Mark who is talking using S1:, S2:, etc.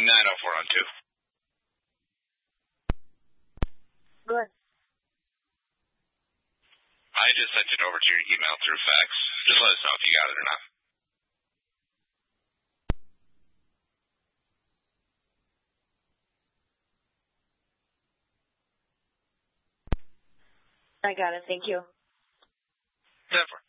S1: 90402.
S2: Good.
S1: I just sent it over to your email through fax. Just let us know if you got it or not.
S2: I got it. Thank you.
S1: 10-4.